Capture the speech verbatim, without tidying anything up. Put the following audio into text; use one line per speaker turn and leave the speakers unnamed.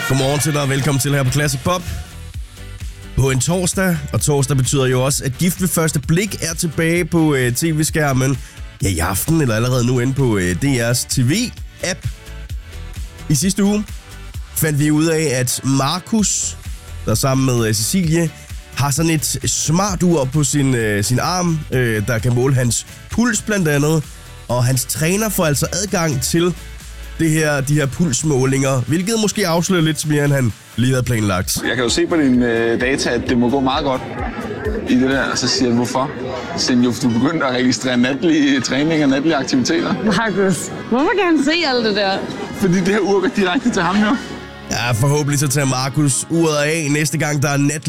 Godmorgen til dig, og velkommen til her på Classic Pop. På en torsdag, og torsdag betyder jo også, at Gift ved første blik er tilbage på øh, tv-skærmen. Ja, i aften, eller allerede nu inde på øh, D R's T V-app. I sidste uge fandt vi ud af, at Markus, der sammen med øh, Cecilie, har sådan et smart ur på sin, øh, sin arm, øh, der kan måle hans puls blandt andet. Og hans træner får altså adgang til det her, de her pulsmålinger, hvilket måske afslører lidt mere, end han lige havde planlagt.
Jeg kan jo se på dine øh, data, at det må gå meget godt i det der. Og så siger jeg, hvorfor? Så siger jeg, du begyndte at registrere natlige træning og natlige aktiviteter.
Markus, hvorfor kan han se alt det der?
Fordi det her ur går direkte til ham jo.
Ja, forhåbentlig så tager Markus uret af næste gang, der er nat